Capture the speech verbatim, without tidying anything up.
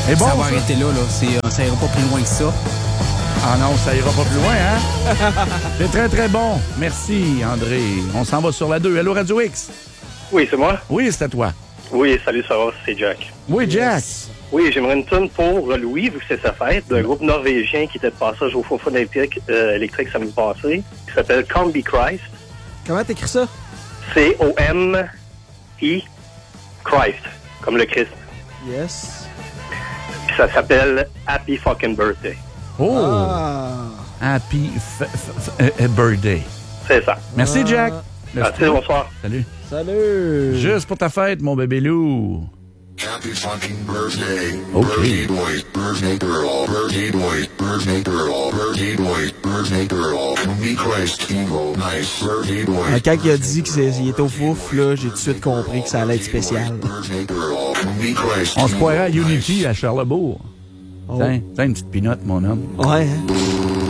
Et bon, ça va ça? arrêter là, là. C'est, euh, ça ira pas plus loin que ça. Ah non, ça ira pas plus loin, hein? C'est très, très bon. Merci, André. On s'en va sur la deux. Allô, Radio X? Oui, c'est moi? Oui, c'est à toi. Oui, salut, ça va, c'est Jack. Oui, Jack. Oui, j'aimerais une tune pour Louis, vu que c'est sa fête, d'un groupe norvégien qui était de passage au Faux Olympique euh, électrique samedi passé, qui s'appelle Combi Christ. Comment t'écris ça? C O M I Christ, comme le Christ. Yes. Puis ça s'appelle Happy Fucking Birthday. Oh! Ah. Happy f- f- f- uh, birthday. C'est ça. Merci, Ah. Jack. Merci, bonsoir. Salut. Salut. Juste pour ta fête, mon bébé loup. Happy fucking birthday. OK. Birthday boy, birthday girl, birthday boy, birthday girl, birthday boy, birthday girl. Me Christ, evil, nice, birthday boy. Euh, Quand il a dit qu'il était au fouf, là, j'ai tout de suite compris que ça allait être spécial. Birthday girl, me Christ, On se croirait à evil, Unity nice. à Charlebourg. Oh. Tiens, tiens, une petite pinotte, mon homme. Ouais, hein?